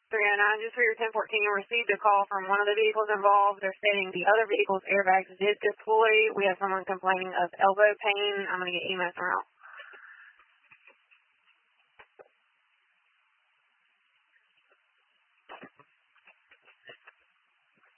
309, just for your 1014, received a call from one of the vehicles involved. They're stating the other vehicle's airbags did deploy. We have someone complaining of elbow pain. I'm going to get EMS around.